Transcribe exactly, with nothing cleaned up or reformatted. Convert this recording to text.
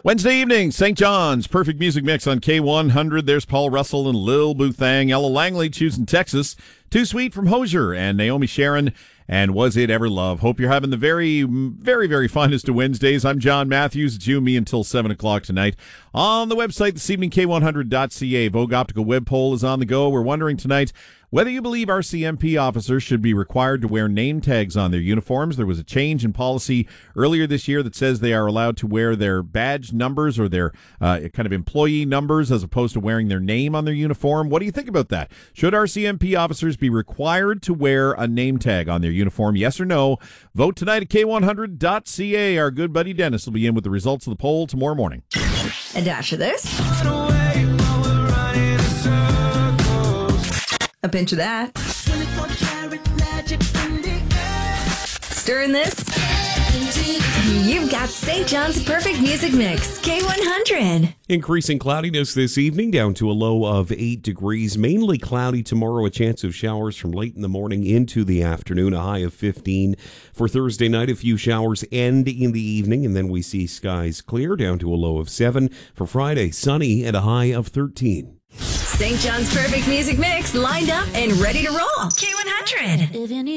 Wednesday evening, Saint John's Perfect Music Mix on K one hundred. There's Paul Russell and Lil Boothang. Ella Langley choosing Texas. Too Sweet from Hosier and Naomi Sharon. And Was It Ever Love? Hope you're having the very, very, very finest of Wednesdays. I'm John Matthews. It's you and me until seven o'clock tonight. On the website this evening, K one hundred dot C A. Vogue Optical Web Poll is on the go. We're wondering tonight whether you believe R C M P officers should be required to wear name tags on their uniforms. There was a change in policy earlier this year that says they are allowed to wear their badge numbers or their uh, kind of employee numbers as opposed to wearing their name on their uniform. What do you think about that? Should R C M P officers be required to wear a name tag on their uniform? Yes or no? Vote tonight at K one hundred dot C A. Our good buddy Dennis will be in with the results of the poll tomorrow morning. A dash of this. A pinch of that. Stirring this. You've got Saint John's Perfect Music Mix, K one hundred. Increasing cloudiness this evening, down to a low of eight degrees. Mainly cloudy tomorrow, a chance of showers from late in the morning into the afternoon, a high of fifteen. For Thursday night, a few showers end in the evening, and then we see skies clear, down to a low of seven. For Friday, sunny and a high of thirteen. Saint John's Perfect Music Mix lined up and ready to roll. K one hundred.